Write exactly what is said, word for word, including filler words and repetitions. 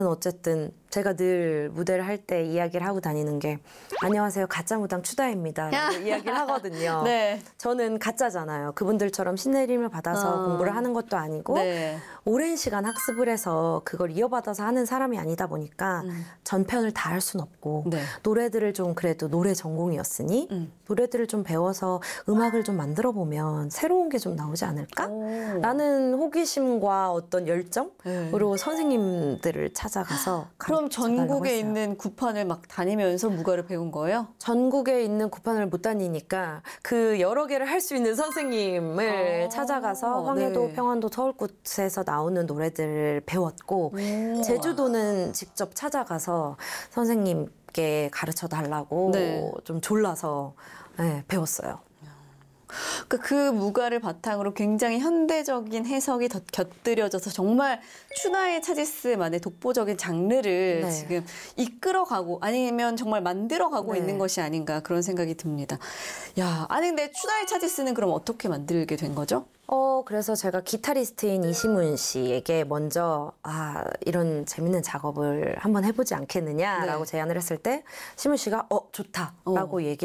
어쨌든 제가 늘 무대를 할 때 이야기를 하고 다니는 게 안녕하세요 가짜 무당 추다입니다 라고 이야기를 하거든요. 네. 저는 가짜잖아요. 그분들처럼 신내림을 받아서 어. 공부를 하는 것도 아니고 네. 오랜 시간 학습을 해서 그걸 이어받아서 하는 사람이 아니다 보니까 음. 전편을 다 할 순 없고 네. 노래들을 좀 그래도 노래 전공이었으니 음. 노래들을 좀 배워서 음악을 좀 만들어 보면 새로운 게 좀 나오지 않을까? 오. 라는 호기심과 어떤 열정으로 네. 선생님들을 찾아가서 그럼 가르쳐달라고 전국에 했어요. 있는 구판을 막 다니면서 무가를 배운 거예요? 전국에 있는 구판을 못 다니니까 그 여러 개를 할 수 있는 선생님을 아, 찾아가서 황해도, 네. 평안도, 서울꽃에서 나오는 노래들을 배웠고 오. 제주도는 직접 찾아가서 선생님께 가르쳐 달라고 네. 좀 졸라서 네, 배웠어요. 그, 그 무가를 바탕으로 굉장히 현대적인 해석이 덧, 곁들여져서 정말 추나의 차지스만의 독보적인 장르를 네. 지금 이끌어가고 아니면 정말 만들어가고 네. 있는 것이 아닌가 그런 생각이 듭니다. 야, 아니 근데 추나의 차지스는 그럼 어떻게 만들게 된 거죠? 어, 그래서 제가 기타리스트인 이시문 씨에게 먼저, 아, 이런 재밌는 작업을 한번 해보지 않겠느냐라고 네. 제안을 했을 때, 시문 씨가, 어, 좋다. 라고 어. 얘기를